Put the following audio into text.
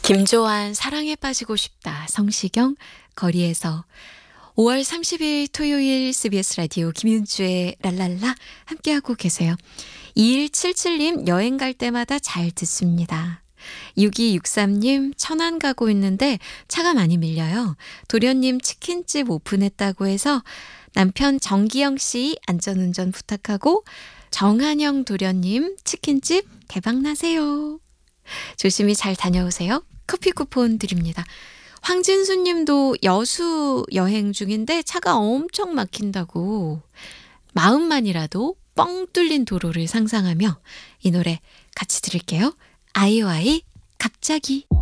김조한 사랑에 빠지고 싶다. 성시경 거리에서 5월 30일 토요일 CBS 라디오 김윤주의 랄랄라 함께하고 계세요. 2177님 여행 갈 때마다 잘 듣습니다. 6263님 천안 가고 있는데 차가 많이 밀려요. 도련님 치킨집 오픈했다고 해서 남편 정기영 씨 안전운전 부탁하고 정한영 도련님 치킨집 대박나세요. 조심히 잘 다녀오세요. 커피 쿠폰 드립니다. 황진수 님도 여수 여행 중인데 차가 엄청 막힌다고 마음만이라도 뻥 뚫린 도로를 상상하며 이 노래 같이 들을게요. 아이오아이 갑자기.